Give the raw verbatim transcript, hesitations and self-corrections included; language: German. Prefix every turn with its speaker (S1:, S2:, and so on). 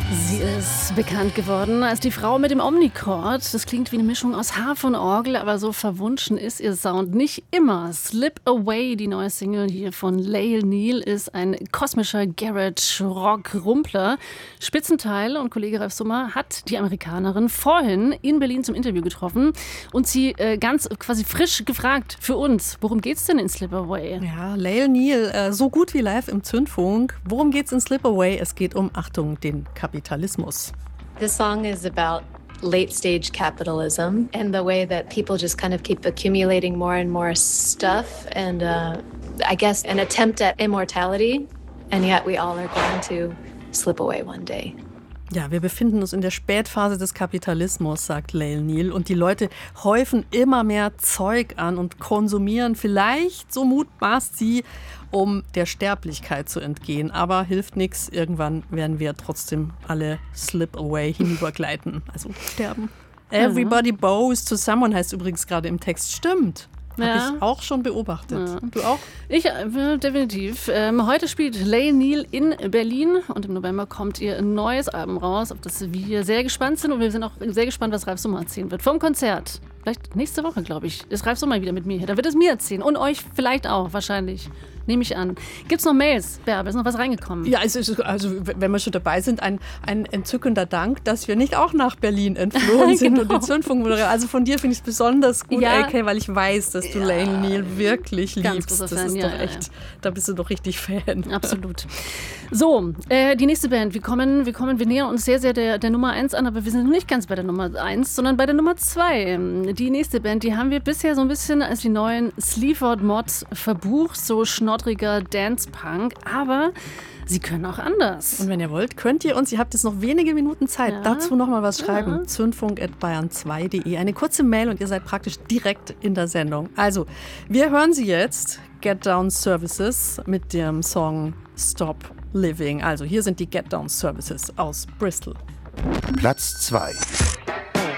S1: Sie ist bekannt geworden als die Frau mit dem Omnichord. Das klingt wie eine Mischung aus Harfe und Orgel, aber so verwunschen ist ihr Sound nicht immer. Slip Away, die neue Single hier von Lael Neal, ist ein kosmischer Garage-Rock-Rumpler. Spitzenteil, und Kollege Ralf Summer hat die Amerikanerin vorhin in Berlin zum Interview getroffen und sie äh, ganz quasi frisch gefragt für uns, worum geht's denn in Slip Away?
S2: Ja, Lael Neal, äh, so gut wie live im Zündfunk. Worum geht's in Slip Away? Es geht um, Achtung, den Kapitalismus.
S3: This song is about late-stage capitalism and the way that people just kind of keep accumulating more and more stuff and uh, I guess an attempt at immortality, and yet we all are going to slip away one day.
S2: Ja, wir befinden uns in der Spätphase des Kapitalismus, sagt Lael Neal. Und die Leute häufen immer mehr Zeug an und konsumieren vielleicht, so mutmaßt sie, um der Sterblichkeit zu entgehen. Aber hilft nichts, irgendwann werden wir trotzdem alle slip away hinübergleiten, also sterben. Everybody bows to someone heißt übrigens gerade im Text. Stimmt. Habe
S1: Ja.
S2: ich auch schon beobachtet.
S1: Ja.
S2: Du auch?
S1: Ich, äh, definitiv. Ähm, heute spielt Lael Neal in Berlin und im November kommt ihr neues Album raus, auf das wir sehr gespannt sind. Und wir sind auch sehr gespannt, was Ralf Summer erzählen wird. Vom Konzert. Vielleicht nächste Woche, glaube ich, ist Ralf Summer wieder mit mir hier. Da wird es mir erzählen. Und euch vielleicht auch, wahrscheinlich. Nehme ich an. Gibt es noch Mails, Bärbe? Ist noch was reingekommen?
S2: Ja, es ist, also wenn wir schon dabei sind, ein, ein entzückender Dank, dass wir nicht auch nach Berlin entflohen sind
S1: Genau.
S2: und den Zündfunk moderieren. Also von dir finde ich es besonders gut,
S1: Ja.
S2: L K, weil ich weiß, dass du
S1: Ja.
S2: Lael Neal wirklich
S1: Ganz
S2: liebst.
S1: großer
S2: Das
S1: Fan,
S2: ist
S1: ja,
S2: doch
S1: ja,
S2: echt,
S1: ja.
S2: da bist du doch richtig Fan.
S1: Absolut. So, äh, die nächste Band. Wir kommen, wir kommen, wir nähern uns sehr, sehr der, der Nummer eins an, aber wir sind noch nicht ganz bei der Nummer eins, sondern bei der Nummer zwei. Die nächste Band, die haben wir bisher so ein bisschen als die neuen Sleaford Mods verbucht, so schnoddriger Dance-Punk, aber sie können auch anders.
S2: Und wenn ihr wollt, könnt ihr uns, ihr habt jetzt noch wenige Minuten Zeit,
S1: Ja.
S2: dazu noch mal was schreiben.
S1: Ja.
S2: zündfunk at bayern zwei punkt de. Eine kurze Mail und ihr seid praktisch direkt in der Sendung. Also, wir hören sie jetzt, Get Down Services, mit dem Song Stop Living. Also, hier sind die Get Down Services aus Bristol.
S4: Platz zwei.